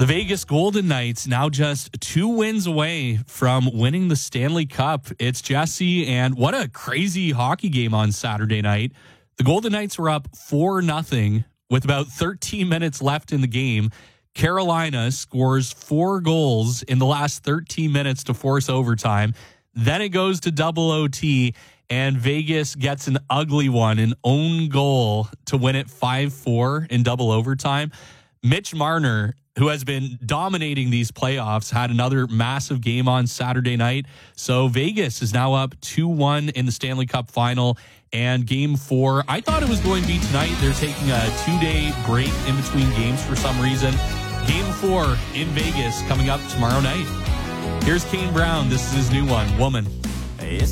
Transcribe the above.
The Vegas Golden Knights now just 2 wins away from winning the Stanley Cup. It's Jesse, and what a crazy hockey game on Saturday night. The Golden Knights were up 4-0 with about 13 minutes left in the game. Carolina scores 4 goals in the last 13 minutes to force overtime. Then it goes to double OT, and Vegas gets an ugly one, an own goal to win it 5-4 in double overtime. Mitch Marner, who has been dominating these playoffs, had another massive game on Saturday night. So Vegas is now up 2-1 in the Stanley Cup final. And game 4, I thought it was going to be tonight. They're taking a 2-day break in between games for some reason. Game 4 in Vegas coming up tomorrow night. Here's Kane Brown. This is his new one, Woman.